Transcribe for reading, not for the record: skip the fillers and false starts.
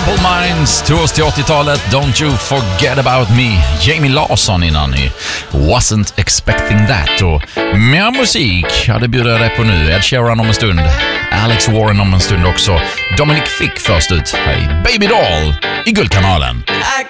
Simple Minds, tours till 80-talet, Don't You Forget About Me. Jamie Larsson innan i Wasn't Expecting That. Och mer musik, ja, det bjuder jag dig på nu. Ed Sheeran om en stund, Alex Warren om en stund också. Dominic Fick först ut, hej, Baby Doll i Guldkanalen.